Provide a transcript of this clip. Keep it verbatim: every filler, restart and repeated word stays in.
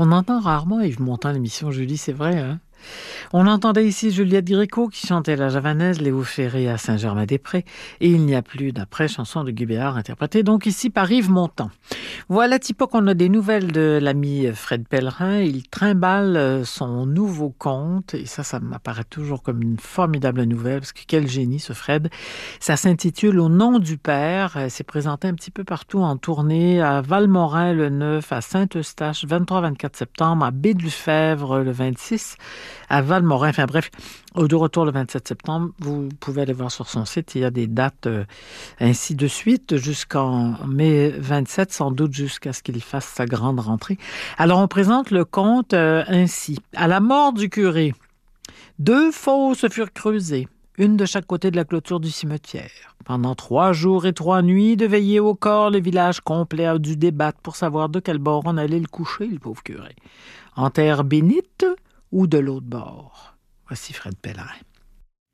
On entend rarement Yves Montand à l'émission, Julie, c'est vrai, hein? On entendait ici Juliette Gréco qui chantait la javanaise, Léo Ferré à Saint-Germain-des-Prés, et Il n'y a plus d'après, chanson de Guy Béard, interprétée donc ici par Yves Montand. Voilà, Thibaut, qu'on a des nouvelles de l'ami Fred Pellerin. Il trimballe son nouveau conte, et ça, ça m'apparaît toujours comme une formidable nouvelle, parce que quel génie ce Fred. Ça s'intitule Au nom du Père. C'est présenté un petit peu partout en tournée, à Valmorin le neuf, à Saint-Eustache, vingt-trois vingt-quatre septembre, à Baie-du-Fèvre le vingt-six, à Valmorin, enfin bref, au de retour le vingt-sept septembre, vous pouvez aller voir sur son site, il y a des dates euh, ainsi de suite jusqu'en mai vingt-sept, sans doute jusqu'à ce qu'il fasse sa grande rentrée. Alors on présente le conte euh, ainsi. À la mort du curé, deux fosses furent creusées, une de chaque côté de la clôture du cimetière. Pendant trois jours et trois nuits, de veiller au corps, le village complet a dû débattre pour savoir de quel bord on allait le coucher, le pauvre curé. En terre bénite ou de l'autre bord? Voici Fred Pellerin.